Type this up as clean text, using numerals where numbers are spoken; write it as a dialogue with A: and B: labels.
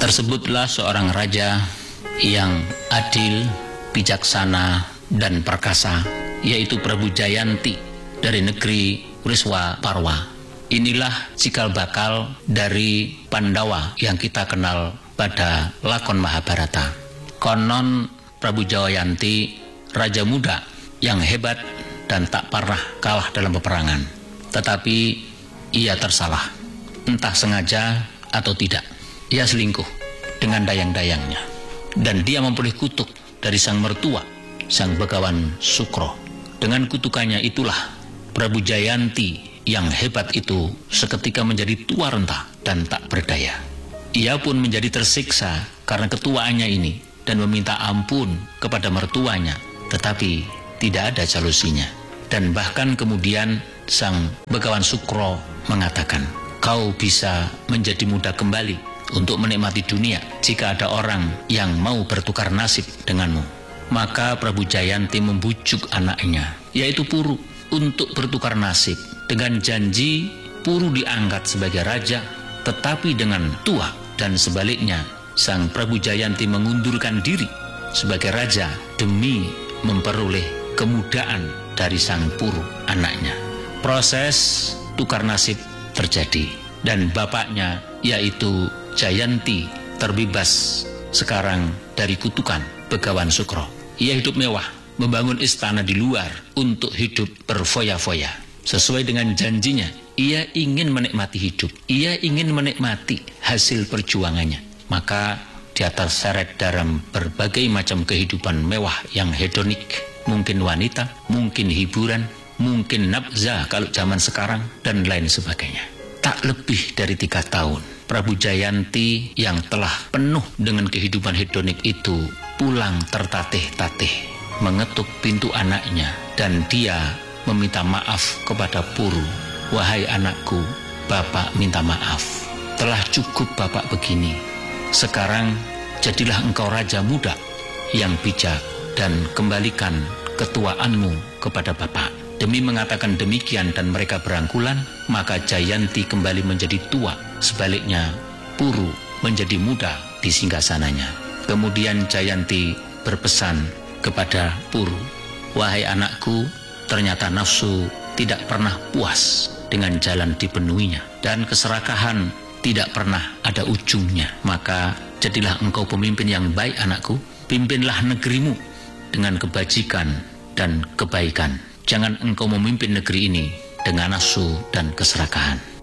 A: Tersebutlah seorang raja yang adil, bijaksana, dan perkasa, yaitu Prabu Jayanti dari negeri Wriswaparwa. Inilah cikal bakal dari Pandawa yang kita kenal pada lakon Mahabharata. Konon Prabu Jayanti raja muda yang hebat dan tak pernah kalah dalam peperangan. Tetapi ia tersalah, entah sengaja atau tidak. Ia selingkuh dengan dayang-dayangnya, dan dia memperoleh kutuk dari sang mertua, sang Begawan Sukro. Dengan kutukannya itulah Prabu Jayanti yang hebat itu seketika menjadi tua renta dan tak berdaya. Ia pun menjadi tersiksa karena ketuaannya ini dan meminta ampun kepada mertuanya, tetapi tidak ada solusinya. Dan bahkan kemudian sang Begawan Sukro mengatakan, "Kau bisa menjadi muda kembali untuk menikmati dunia jika ada orang yang mau bertukar nasib denganmu." Maka Prabu Jayanti membujuk anaknya, yaitu Puru, untuk bertukar nasib dengan janji Puru diangkat sebagai raja, tetapi dengan tua, dan sebaliknya sang Prabu Jayanti mengundurkan diri sebagai raja demi memperoleh kemudaan dari sang Puru anaknya. Proses tukar nasib terjadi, dan bapaknya yaitu Jayanti terbebas sekarang dari kutukan Begawan Sukro. Ia hidup mewah, membangun istana di luar untuk hidup berfoya-foya. Sesuai dengan janjinya, ia ingin menikmati hidup. Ia ingin menikmati hasil perjuangannya. Maka dia terseret dalam berbagai macam kehidupan mewah yang hedonik. Mungkin wanita, mungkin hiburan, mungkin nafza kalau zaman sekarang, dan lain sebagainya. Tak lebih dari 3 tahun, Prabu Jayanti yang telah penuh dengan kehidupan hedonik itu pulang tertatih-tatih, mengetuk pintu anaknya, dan dia meminta maaf kepada Puru. "Wahai anakku, Bapak minta maaf. Telah cukup Bapak begini. Sekarang jadilah engkau raja muda yang bijak dan kembalikan ketuaanmu kepada Bapak." Demi mengatakan demikian dan mereka berangkulan, maka Jayanti kembali menjadi tua. Sebaliknya, Puru menjadi muda di singgasananya. Kemudian Jayanti berpesan kepada Puru, "Wahai anakku, ternyata nafsu tidak pernah puas dengan jalan dipenuhinya, dan keserakahan tidak pernah ada ujungnya. Maka jadilah engkau pemimpin yang baik anakku. Pimpinlah negerimu dengan kebajikan dan kebaikan. Jangan engkau memimpin negeri ini dengan nafsu dan keserakahan."